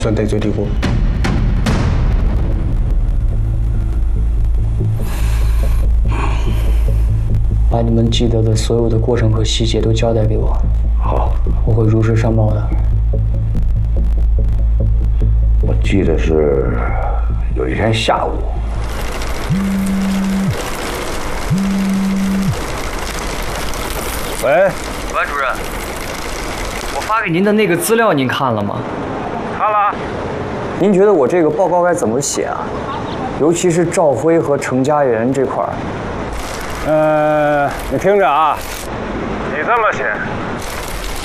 算得罪帝国。 把你们记得的所有的过程和细节都交代给我。 好， 我会如实上报的。 我记得是有一天下午。喂， 喂，主任，我发给您的那个资料您看了吗？ 看了。 您觉得我这个报告该怎么写啊？尤其是赵辉和程家园这块儿。 你听着啊，你这么写。